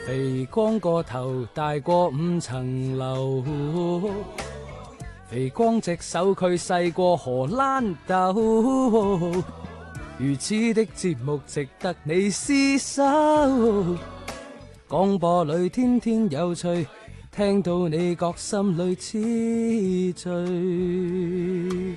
肥光個頭大過5層樓，肥光隻手佢細過荷蘭豆，如此的節目值得你廝守。廣播裏天天有趣，聽到你覺心裏痴醉。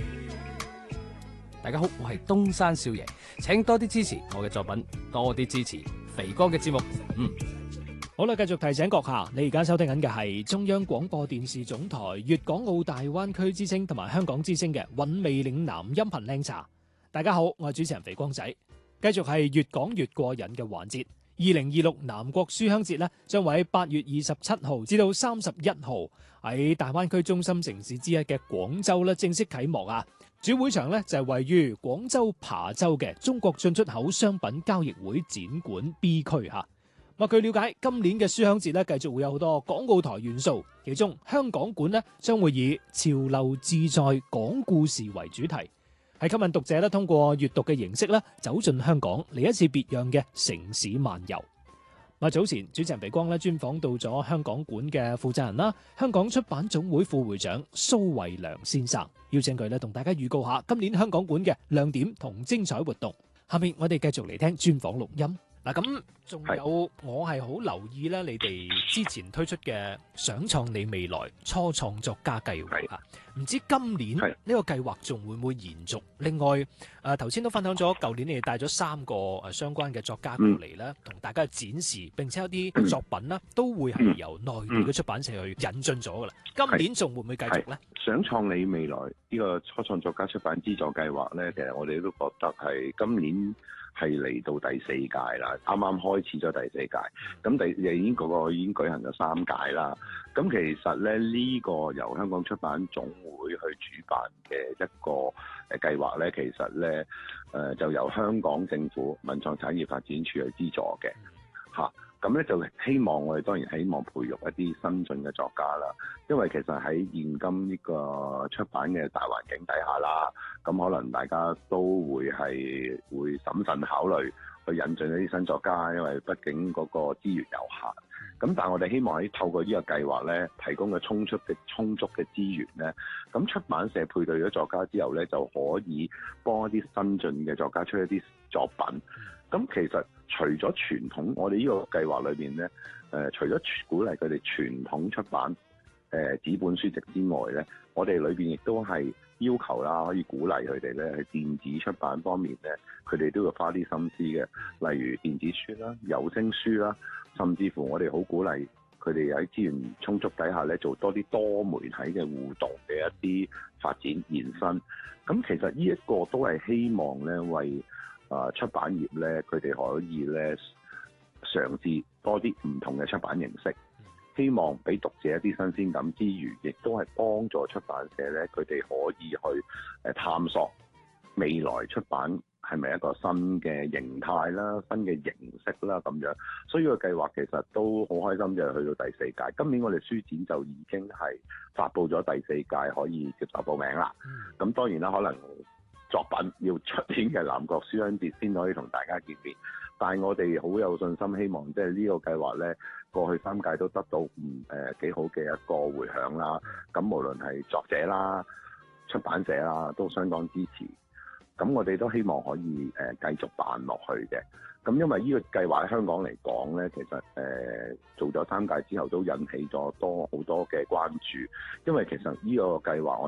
大家好，我係東山少爺，請多啲支持我嘅作品，多啲支持肥哥嘅節目。 好啦，繼續提醒閣下，你而家收聽緊嘅係中央廣播電視總台粵港澳大灣區之聲同埋香港之聲嘅韻味嶺南音頻靚茶。大家好，我係主持人肥光仔，繼續係越講越過癮嘅環節。2026南國書香節呢，將會喺8月27號至到31號喺大灣區中心城市之一嘅廣州呢正式啟幕啊！主會場呢，就係位於廣州琶洲嘅中國進出口商品交易會展館 B 區嚇。據了解，今年嘅書香節咧，繼續會有好多港澳台元素，其中香港館咧將會以潮流自在講故事為主題，係吸引讀者咧通過閱讀嘅形式咧走進香港，嚟一次別樣嘅城市漫遊。早前主持人肥光咧專訪到咗香港館嘅負責人啦，香港出版總會副會長蘇惠良先生，邀請佢咧同大家預告下今年香港館嘅亮點同精彩活動。下面我哋繼續嚟聽專訪錄音。咁仲有我係好留意咧，你哋之前推出嘅想創你未來初創作家計劃啊，唔知今年呢個計劃仲會唔會延續？另外，頭先都分享咗，舊年你哋帶咗3個相關嘅作家過嚟咧，同大家展示，並且有啲作品咧都會係由內地嘅出版社去引進咗噶啦。今年仲會唔會繼續咧？ 想創你未來呢個初創作家出版資助計劃咧，其實我哋都覺得係今年係嚟到第4屆啦，啱啱開始咗第4屆，咁已經舉行咗3屆啦。咁其實咧呢個由香港出版總會去主辦嘅一個計劃咧，其實咧就由香港政府文創產業發展處去資助嘅嚇。咁咧就希望我哋當然希望培育一啲新進嘅作家啦，因為其實喺現今呢個出版嘅大環境底下啦，咁可能大家都會審慎考慮去引進一啲新作家，因為畢竟嗰個資源有限。咁但係我哋希望喺透過呢個計劃咧，提供嘅充足嘅資源咧，咁出版社配對咗作家之後咧，就可以幫一啲新進嘅作家出一啲作品。咁其實除咗傳統，我哋呢個計劃裏邊咧，除咗鼓勵佢哋傳統出版紙本書籍之外咧，我哋裏邊亦都係要求啦，可以鼓勵佢哋咧喺電子出版方面咧，佢哋都要花啲心思嘅，例如電子書啦、有聲書啦，甚至乎我哋好鼓勵佢哋喺資源充足底下咧，做多啲多媒體嘅互動嘅一啲發展延伸。咁其實呢一個都係希望咧為出版業咧，佢哋可以咧嘗試多啲唔同嘅出版形式，希望俾讀者一啲新鮮感之餘，亦都係幫助出版社咧，佢哋可以去探索未來出版係咪一個新嘅形態啦、新嘅形式啦咁樣。所以個計劃其實都好開心，就係去到第4屆。今年我哋書展就已經係發布咗第4屆可以接受報名啦。咁當然啦，可能作品要出年嘅南國書香節先可以同大家見面，但係我哋好有信心，希望即係呢個計劃咧，過去3屆都得到幾好嘅一個迴響啦。咁無論係作者啦、出版社啦，都相當支持。咁我哋都希望可以繼續辦落去嘅。咁因為呢個計劃喺香港嚟講咧，其實做咗3屆之後都引起咗好多嘅關注，因為其實呢個計劃